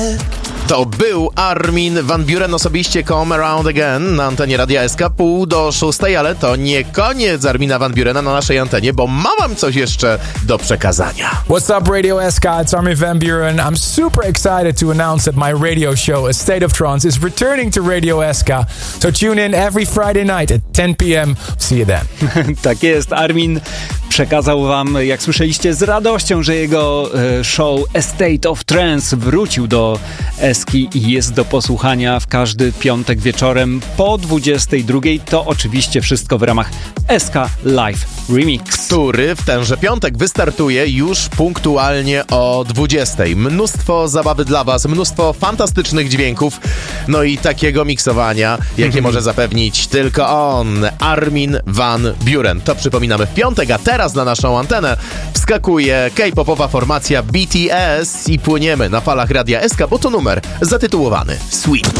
To był Armin van Buuren osobiście, Come Around Again na antenie Radia SK 5:30, ale to nie koniec Armina van Buurena na naszej antenie, bo mam wam coś jeszcze do przekazania. What's up, Radio SK? It's Armin van Buuren. I'm super excited to announce that my radio show, A State of Trance, is returning to Radio SK. So tune in every Friday night at 10 p.m. See you then. Tak jest, Armin przekazał wam, jak słyszeliście, z radością, że jego show A State of Trance wrócił do Eski i jest do posłuchania w każdy piątek wieczorem po 22:00. To oczywiście wszystko w ramach SK Live Remix, który w tenże piątek wystartuje już punktualnie o 20:00. Mnóstwo zabawy dla was, mnóstwo fantastycznych dźwięków, no i takiego miksowania, jakie może zapewnić tylko on, Armin van Buuren. To przypominamy w piątek, a teraz na naszą antenę wskakuje K-popowa formacja BTS i płyniemy na falach Radia SK, bo to numer zatytułowany Sweet.